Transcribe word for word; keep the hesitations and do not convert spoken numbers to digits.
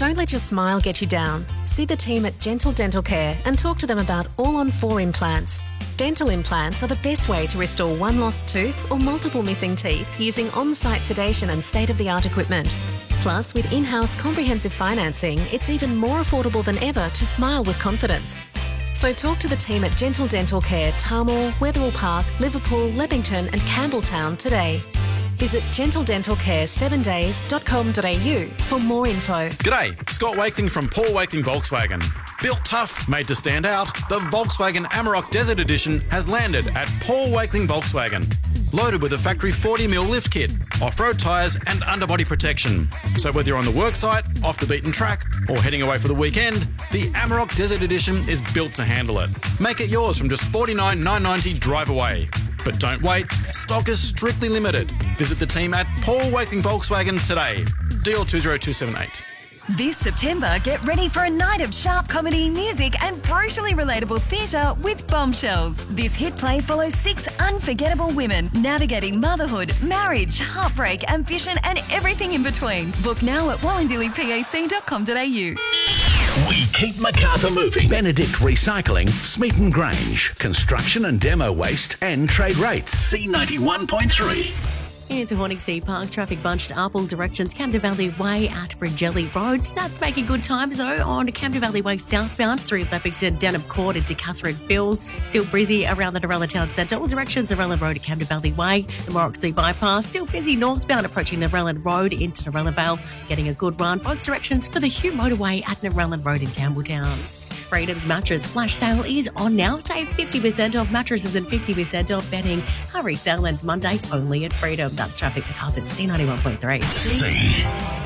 Don't let your smile get you down. See the team at Gentle Dental Care and talk to them about all-on-four implants. Dental implants are the best way to restore one lost tooth or multiple missing teeth using on-site sedation and state-of-the-art equipment. Plus, with in-house comprehensive financing, it's even more affordable than ever to smile with confidence. So talk to the team at Gentle Dental Care, Tarmore, Wetherill Park, Liverpool, Leppington and Campbelltown today. Visit gentle dental care seven days dot com dot a u for more info. G'day, Scott Wakeling from Paul Wakeling Volkswagen. Built tough, made to stand out, the Volkswagen Amarok Desert Edition has landed at Paul Wakeling Volkswagen. Loaded with a factory forty mil lift kit, off-road tyres and underbody protection. So whether you're on the worksite, off the beaten track or heading away for the weekend, the Amarok Desert Edition is built to handle it. Make it yours from just forty-nine thousand nine hundred ninety drive away. But don't wait, stock is strictly limited. Visit the team at Paul Wakeling Volkswagen today. D L two zero two seven eight. This September, get ready for a night of sharp comedy, music and brutally relatable theatre with Bombshells. This hit play follows six unforgettable women navigating motherhood, marriage, heartbreak, ambition and everything in between. Book now at wallinbilly pac dot com dot a u. We keep Macarthur moving. Benedict Recycling, Smeaton Grange, construction and demo waste and trade rates. C ninety-one point three. Into Horningsea Park, traffic bunched up all directions. Camden Valley Way at Bridgelly Road. That's making good times though on Camden Valley Way southbound through Leppington, Denham Court into Catherine Fields. Still busy around the Narella Town Centre. All directions Narella Road at Camden Valley Way. The Morroxley Bypass still busy northbound approaching Narellan Road into Narella Vale. Getting a good run both directions for the Hugh Motorway at Narellan Road in Campbelltown. Freedom's mattress flash sale is on now. Save fifty percent off mattresses and fifty percent off bedding. Hurry, sale ends Monday only at Freedom. That's traffic for Carlton C ninety-one point three. C.